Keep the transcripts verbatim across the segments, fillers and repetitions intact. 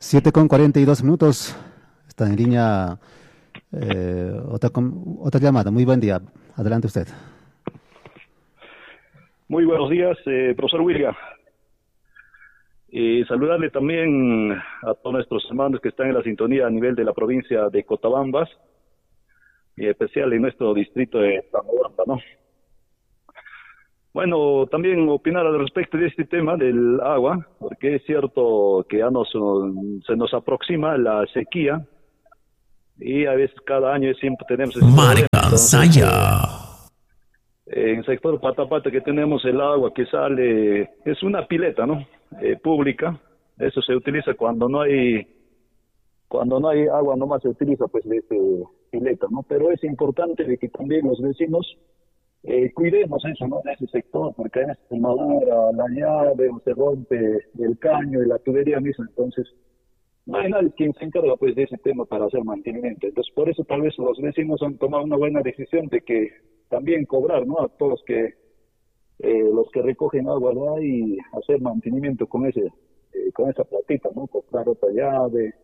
Siete con cuarenta y dos minutos. Está en línea eh, otra, com- otra llamada. Muy buen día. Adelante usted. Muy buenos días, eh, profesor William. Y saludarle también a todos nuestros hermanos que están en la sintonía a nivel de la provincia de Cotabambas, y en especial en nuestro distrito de Tamobamba, ¿no? Bueno, también opinar al respecto de este tema del agua, porque es cierto que ya nos, se nos aproxima la sequía y a veces cada año siempre tenemos ese problema. Marca Entonces, Saya. eh, en el sector Patapata que tenemos el agua que sale, es una pileta, ¿no? Eh, pública. Eso se utiliza cuando no hay cuando no hay agua, nomás se utiliza pues de este pileta, ¿no? Pero es importante de que también los vecinos eh, cuidemos eso, ¿no? De ese sector, porque a veces se malora la llave o se rompe el caño y la tubería misma, entonces no hay nadie quien se encarga pues de ese tema para hacer mantenimiento. Entonces por eso tal vez los vecinos han tomado una buena decisión de que también cobrar, ¿no? A todos los que eh, los que recogen agua, ¿no? Y hacer mantenimiento con ese eh, con esa platita, ¿no? Comprar otra llave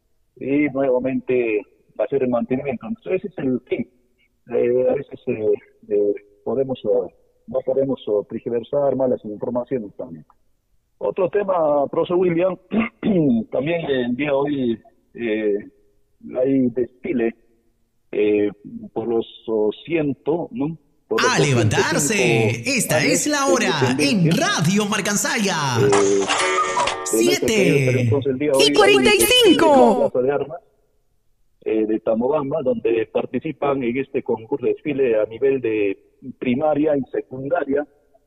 y nuevamente hacer el mantenimiento. Entonces ese es el fin. Eh, a veces eh, eh, podemos uh, no podemos uh, tergiversar malas informaciones también. Otro tema, profesor William, también el día de hoy eh, hay desfile eh, por los oh, ciento, ¿no? Por los A levantarse. doscientos cinco Esta años es la de hora en independencia. Radio Marcansaya. Eh, de nuestro país, pero Siete. entonces el día de Y hoy cuarenta y hay desfile en la cinco. Plaza de Armas eh, de Tamobamba, donde participan en este concurso de desfile a nivel de primaria y secundaria,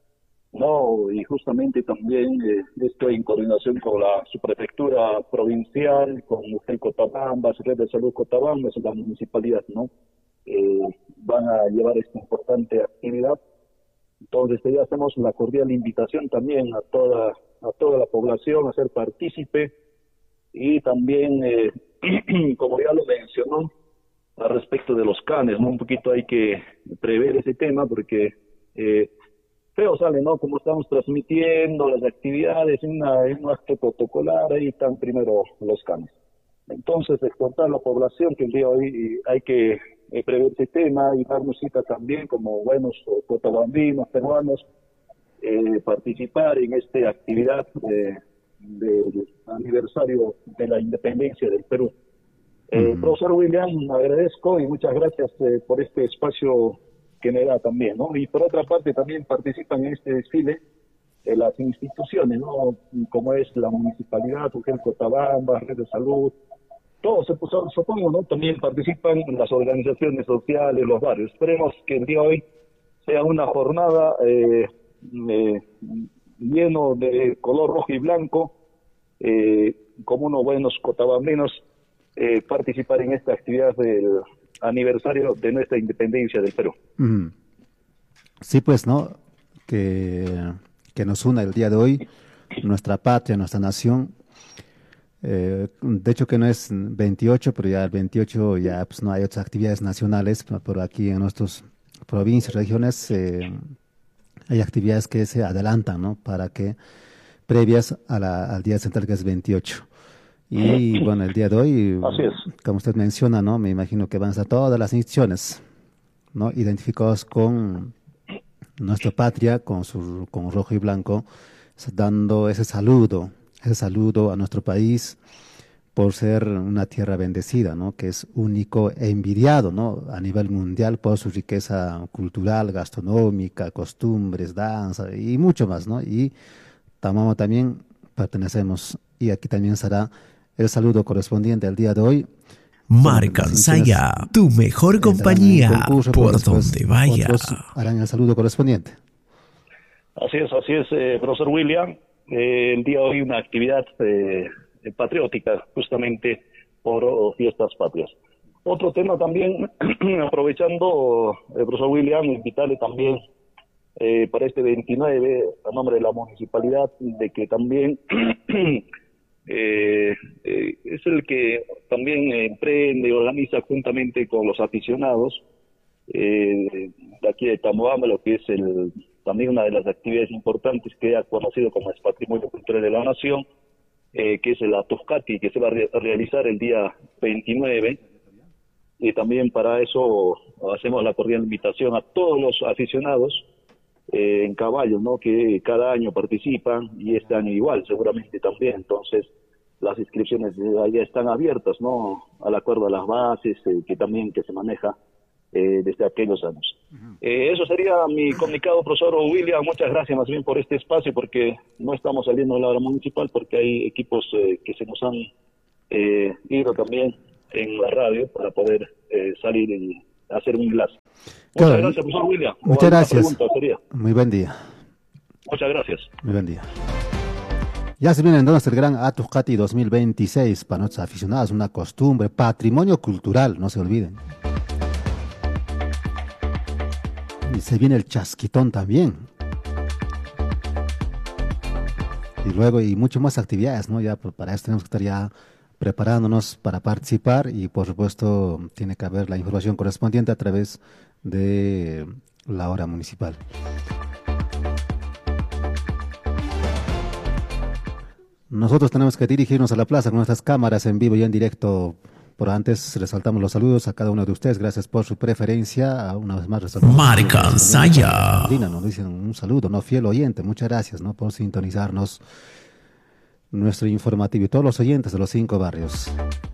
no, y justamente también eh, esto en coordinación con la subprefectura provincial, con Mujer Cotabamba, Red de Salud Cotabamba, la municipalidad, ¿no? Eh, van a llevar esta importante actividad. Entonces ya hacemos la cordial invitación también a toda a toda la población a ser partícipe y también, eh, como ya lo mencionó, al respecto de los canes, ¿no? Un poquito hay que prever ese tema porque eh, feo sale, ¿no? Como estamos transmitiendo las actividades en, una, en un acto protocolar, ahí están primero los canes. Entonces, exhortar a la población que el día de hoy hay que eh, prever ese tema y darnos cita también como buenos cotabambinos, peruanos, eh, participar en esta actividad eh, del aniversario de la independencia del Perú. Eh, Ujú. Profesor William, agradezco y muchas gracias eh, por este espacio que me da también, ¿no? Y por otra parte también participan en este desfile eh, las instituciones, ¿no? Como es la municipalidad, Ujel Cotabamba, Red de Salud, todos, se puso- supongo, ¿no? También participan las organizaciones sociales, los barrios. Esperemos que el día de hoy sea una jornada eh, eh, lleno de color rojo y blanco, eh, como unos buenos cotabambinos, eh, participar en esta actividad del aniversario de nuestra independencia del Perú. Ujú. Sí, pues, ¿no? Que, que nos una el día de hoy, nuestra patria, nuestra nación. Eh, de hecho que no es veintiocho, pero ya el veintiocho ya pues no hay otras actividades nacionales, pero por aquí en nuestras provincias, regiones, eh, hay actividades que se adelantan, ¿no? Para que previas a la- al día central que es veintiocho. Y bueno, el día de hoy, Así es. como usted menciona, ¿no? Me imagino que van a estar todas las instituciones, ¿no? Identificados con nuestra patria, con su con rojo y blanco, s- dando ese saludo, ese saludo a nuestro país por ser una tierra bendecida, ¿no? Que es único e envidiado, ¿no? A nivel mundial por su riqueza cultural, gastronómica, costumbres, danza y mucho más, ¿no? Y Tamamo también pertenecemos y aquí también será el saludo correspondiente al día de hoy. Bueno, las instituciones Marcansaya, tu mejor entrarán en el compañía concurso, pero por después donde vaya. otros harán el saludo correspondiente. Así es, así es, eh, profesor William. Eh, el día de hoy una actividad eh, patriótica, justamente por oh, fiestas patrias. Otro tema también, aprovechando, eh, profesor William, invitarle también eh, para este veintinueve, a nombre de la municipalidad, de que también eh, eh, es el que también emprende, organiza juntamente con los aficionados eh, de aquí de Tamobamba, lo que es el también una de las actividades importantes que ha conocido como es Patrimonio Cultural de la Nación, eh, que es el Atuscati, que se va a re realizar el día veintinueve. Y también para eso hacemos la cordial invitación a todos los aficionados eh, en caballo, ¿no? Que cada año participan, y este año igual, seguramente también. Entonces, las inscripciones ya están abiertas, ¿no? Al acuerdo a las bases, eh, que también que se maneja eh, desde aquellos años. Uh-huh. eh, eso sería mi comunicado, profesor William. Muchas gracias más bien por este espacio, porque no estamos saliendo de la hora municipal, porque hay equipos eh, que se nos han eh, ido también en la radio para poder eh, salir y hacer un enlace. Muchas claro, gracias, profesor William. Muchas gracias. Muy buen día. Muchas gracias. Muy buen día. Ya se viene entonces el gran Atuscati dos mil veintiséis para nuestros aficionados, una costumbre, patrimonio cultural, no se olviden. Y se viene el chasquitón también. Y luego, y mucho más actividades, ¿no? Ya para eso tenemos que estar ya preparándonos para participar, y por supuesto tiene que haber la información correspondiente a través de la hora municipal. Nosotros tenemos que dirigirnos a la plaza con nuestras cámaras en vivo y en directo. Por antes resaltamos los saludos a cada uno de ustedes. Gracias por su preferencia. Una vez más resaltamos. Marcansaya. Nos dicen un saludo, no, fiel oyente. Muchas gracias, ¿no? Por sintonizarnos nuestro informativo y todos los oyentes de los cinco barrios.